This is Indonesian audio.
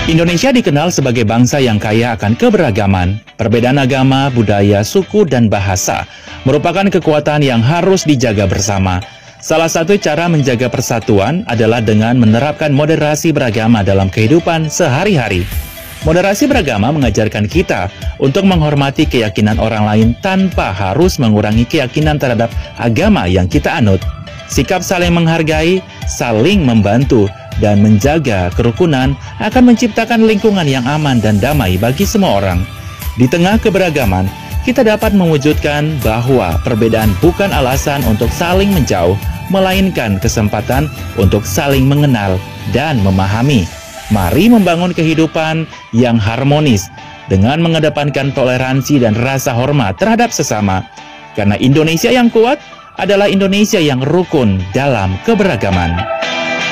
Indonesia dikenal sebagai bangsa yang kaya akan keberagaman. Perbedaan agama, budaya, suku, dan bahasa merupakan kekuatan yang harus dijaga bersama. Salah satu cara menjaga persatuan adalah dengan menerapkan moderasi beragama dalam kehidupan sehari-hari. Moderasi beragama mengajarkan kita untuk menghormati keyakinan orang lain tanpa harus mengurangi keyakinan terhadap agama yang kita anut. Sikap saling menghargai, saling membantu, dan menjaga kerukunan akan menciptakan lingkungan yang aman dan damai bagi semua orang. Di tengah keberagaman, kita dapat mewujudkan bahwa perbedaan bukan alasan untuk saling menjauh, melainkan kesempatan untuk saling mengenal dan memahami. Mari membangun kehidupan yang harmonis dengan mengedepankan toleransi dan rasa hormat terhadap sesama. Karena Indonesia yang kuat adalah Indonesia yang rukun dalam keberagaman.